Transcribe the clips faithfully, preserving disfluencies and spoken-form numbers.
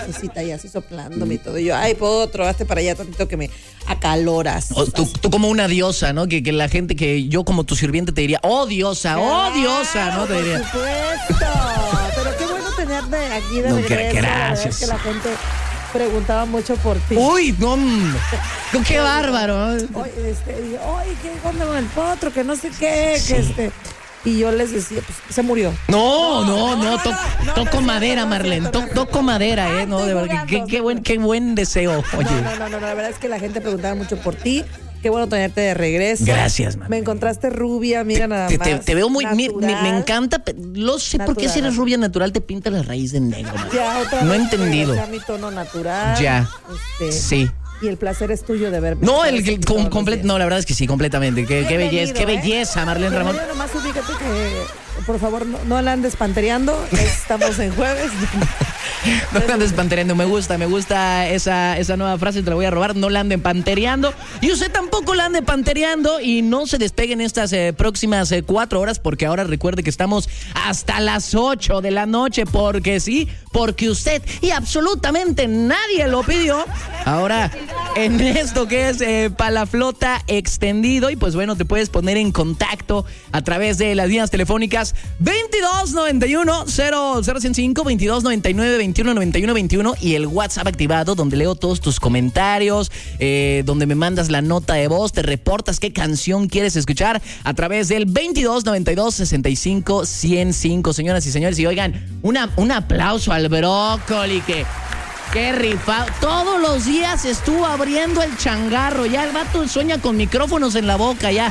mesita y así soplándome y todo. Y yo, ay, Potro, hazte para allá tantito que me acaloras. O, tú, tú como una diosa, ¿no? Que, que la gente, que yo como tu sirviente te diría, oh, diosa, oh, diosa, ¿no? Te diría. Por supuesto. Pero qué bueno tenerte aquí de No, regreso. gracias. La verdad es que la gente preguntaba mucho por ti. Uy, no, no qué bárbaro. Oye, este, oye, ¿qué onda con el Potro? Que no sé qué, Sí. que este... Y yo les decía, pues, se murió. No, no, no, no, to, no, toco no, madera, no, no, Marlene, no, to, no, no. toco madera, eh, no, Estoy de verdad, jugando, qué, qué buen, qué buen deseo, oye. No, no, no, no, la verdad es que la gente preguntaba mucho por ti. Qué bueno tenerte de regreso. Gracias, Marlene. Me encontraste rubia, mira nada Te, más. te, te veo muy, mi- me, natural. me encanta, pe- no sé por qué si eres rubia natural te pinta la raíz de negro. man. Ya, otra No he vez entendido. regresé a mi tono natural. Ya, Este, sí. Y el placer es tuyo de verme. No, Sabes el, que el todos com- los completo, días. no, la verdad es que sí, completamente. Qué, qué belleza, qué Bienvenido, ¿eh? belleza, Marlene Ramón. Bienvenido, nomás ubícate que, por favor, no, no la andes pantereando. Estamos en jueves. No la andes pantereando, me gusta, me gusta esa, esa nueva frase, te la voy a robar, no la anden pantereando. Y usted tampoco la ande pantereando y no se despeguen estas eh, próximas eh, cuatro horas, porque ahora recuerde que estamos hasta las ocho de la noche, porque sí, porque usted y absolutamente nadie lo pidió. Ahora, en esto que es eh, Palaflota Extendido, y pues bueno, te puedes poner en contacto a través de las líneas telefónicas veintidós noventa y uno cero cero ciento cinco, veintidós noventa y nueve veintiuno noventa y uno veintiuno y el WhatsApp activado donde leo todos tus comentarios, eh, donde me mandas la nota de voz, te reportas qué canción quieres escuchar a través del veintidós noventa y dos sesenta y cinco ciento cinco. Señoras y señores, y oigan, una, un aplauso al brócoli que... Qué rifado. Todos los días estuvo abriendo el changarro. Ya el vato sueña con micrófonos en la boca, ya.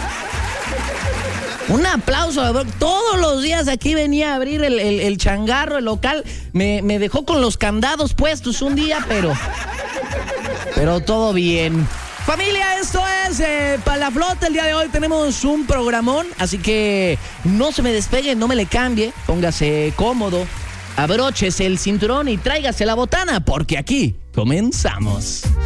Un aplauso a Bro- todos los días aquí venía a abrir el, el, el changarro, el local. Me, me dejó con los candados puestos un día, pero... Pero todo bien. Familia, esto es eh, Palaflota. El día de hoy tenemos un programón, así que no se me despegue, no me le cambie. Póngase cómodo, abróchese el cinturón y tráigase la botana, porque aquí comenzamos.